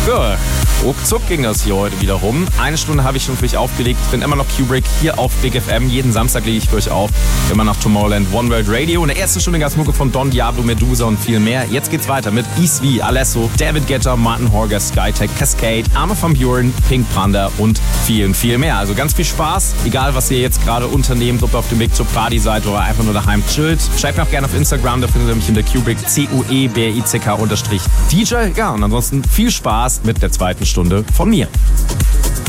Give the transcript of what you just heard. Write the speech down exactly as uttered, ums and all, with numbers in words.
Ja, ruckzuck ging das hier heute wieder rum. Eine Stunde habe ich schon für euch aufgelegt. Ich bin immer noch Kubrick hier auf Big F M. Jeden Samstag lege ich für euch auf. Immer nach Tomorrowland One World Radio. In der ersten Stunde gab es Mucke von Don Diablo, Medusa und viel mehr. Jetzt geht's weiter mit Isvi, Alesso, David Guetta, Martin Horger, Skytech, Cascade, Arme van Buren, Pink Panda und vielen, viel mehr. Also ganz viel Spaß. Egal, was ihr jetzt gerade unternehmt, ob ihr auf dem Weg zur Party seid oder einfach nur daheim chillt. Schreibt mir auch gerne auf Instagram. Da findet ihr mich in der Kubrick, C U E B R I C K unterstrich D J. Ja, und ansonsten viel Spaß mit der zweiten Stunde von mir.